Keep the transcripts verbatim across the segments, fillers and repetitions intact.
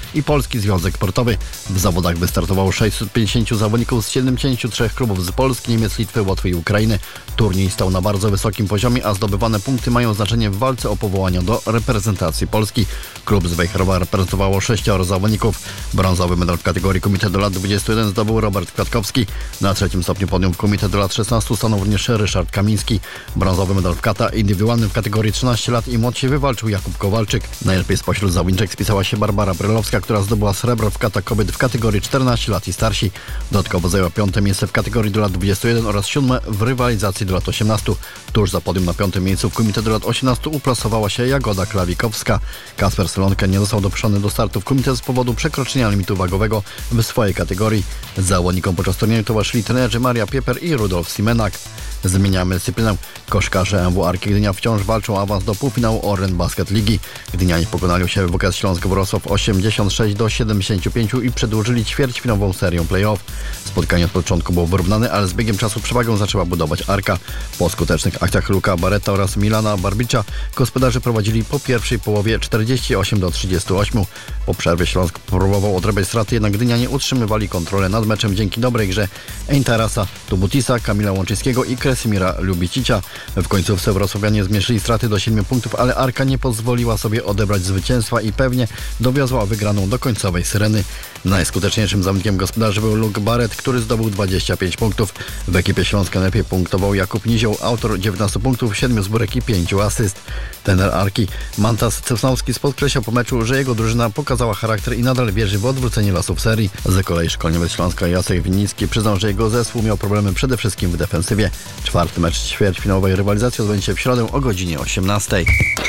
i Polski Związek Sportowy. W zawodach wystartowało sześćset pięćdziesięciu zawodników z siedemdziesięciu trzech klubów z Polski, Niemiec, Litwy, Łotwy i Ukrainy. Turniej stał na bardzo wysokim poziomie, a zdobywane punkty mają znaczenie w walce o powołania do reprezentacji Polski. Klub z Wejherowa reprezentowało sześcioro zawodników. Brązowy medal w kategorii komitet do lat dwudziestu jeden zdobył Robert Kwiatkowski. Na trzecim stopniu podium w komitet do lat szesnastu stanął również Ryszard Kamiński. Brązowy medal w kata indywidualnym w kategorii trzynaście lat i młodsi wywalczył Jakub Kowalczyk. Najlepiej spośród zawodniczek spisała się Barbara Brylowska, która zdobyła srebro w kata kobiet w kategorii czternaście lat i starsi. Dodatkowo zajęła piąte miejsce w kategorii do lat dwudziestu jeden oraz siódme w rywalizacji do lat osiemnastu. Tuż za podium na piątym miejscu w komitet do lat osiemnastu uplasowała się Jagoda Klawikowska. Kasper Solonkę nie został dopuszczony do startu w komitet z powodu przekroczenia limitu wagowego w swojej kategorii. Zawodnikom podczas turnieju towarzyszyli trenerzy Maria Pieper i Rudolf Simenak. Zmieniamy dyscyplinę. Koszkarze M W Arki Gdynia wciąż walczą o awans do półfinału Orlen Basket Ligi. Gdynianie pokonali się w W K S Śląsk Wrocław osiemdziesiąt sześć do siedemdziesięciu pięciu i przedłużyli ćwierćfinałową serią play-off. Spotkanie od początku było wyrównane, ale z biegiem czasu przewagę zaczęła budować Arka. Po skutecznych akcjach Luka Barretta oraz Milana Barbicza gospodarze prowadzili po pierwszej połowie czterdzieści osiem do trzydziestu ośmiu. Po przerwie Śląsk próbował odrabiać straty, jednak Gdynianie utrzymywali kontrolę nad meczem dzięki dobrej grze Eintarasa, Tubutisa, Kamila Łączyńskiego i Kresimira Lubicicia. W końcówce wrocławianie zmniejszyli straty do siedmiu punktów, ale Arka nie pozwoliła sobie odebrać zwycięstwa i pewnie dowiozła wygraną do końcowej syreny. Najskuteczniejszym zawodnikiem gospodarzy był Luke Barrett, który zdobył dwadzieścia pięć punktów. W ekipie Śląska najlepiej punktował Jakub Nizioł, autor dziewiętnastu punktów, siedmiu zbiórek i pięciu asyst. Trener Arki Mantas Cesnowski podkreślał po meczu, że jego drużyna pokazała charakter i nadal wierzy w odwrócenie losów serii. Z kolei szkoleniowiec Śląska Jacek Winnicki przyznał, że jego zespół miał problemy przede wszystkim w defensywie. Czwarty mecz ćwierćfinałowej rywalizacji odbędzie się w środę o godzinie osiemnastej.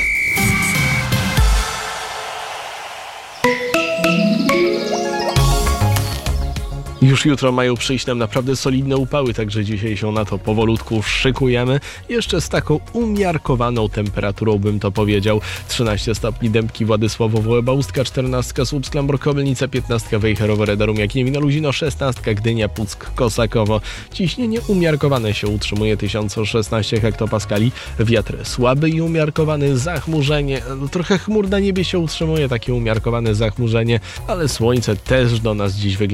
Już jutro mają przyjść nam naprawdę solidne upały, także dzisiaj się na to powolutku szykujemy. Jeszcze z taką umiarkowaną temperaturą bym to powiedział. trzynaście stopni Dębki, Władysławowo, Łeba-Ustka, czternaście Słupsk, Lambro-Kobyłnica, piętnaście Wejherowo, Radomia, Jakimiewina, Luzino, szesnaście Gdynia, Puck, Kosakowo. Ciśnienie umiarkowane się utrzymuje, tysiąc szesnaście hektopaskali. Wiatr słaby i umiarkowany, zachmurzenie. Trochę chmur na niebie się utrzymuje, takie umiarkowane zachmurzenie, ale słońce też do nas dziś wygląda.